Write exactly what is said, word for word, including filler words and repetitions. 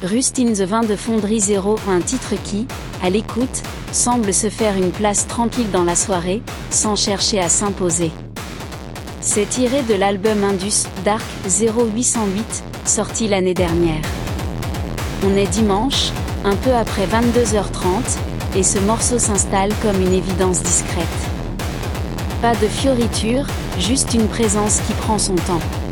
Rust in the Vin de Fonderie Zero, un titre qui, à l'écoute, semble se faire une place tranquille dans la soirée, sans chercher à s'imposer. C'est tiré de l'album Indus Dark zéro huit cent huit, sorti l'année dernière. On est dimanche, un peu après vingt-deux heures trente, et ce morceau s'installe comme une évidence discrète. Pas de fioritures, juste une présence qui prend son temps.